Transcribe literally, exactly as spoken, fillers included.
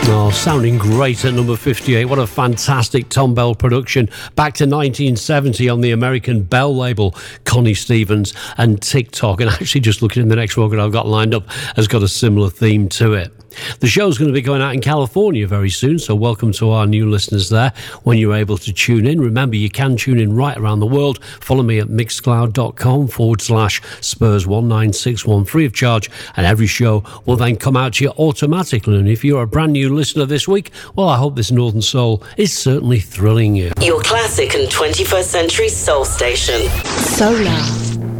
Oh, sounding great at number fifty-eight. What a fantastic Tom Bell production. Back to nineteen seventy on the American Bell label. Connie Stevens and TikTok. And actually just looking in the next record I've got lined up has got a similar theme to it. The show's going to be going out in California very soon, so welcome to our new listeners there when you're able to tune in. Remember, you can tune in right around the world. Follow me at mixcloud.com forward slash Spurs one nine six one free of charge, and every show will then come out to you automatically. And if you're a brand new listener this week, well, I hope this Northern Soul is certainly thrilling you. Your classic and twenty-first century soul station. Solar.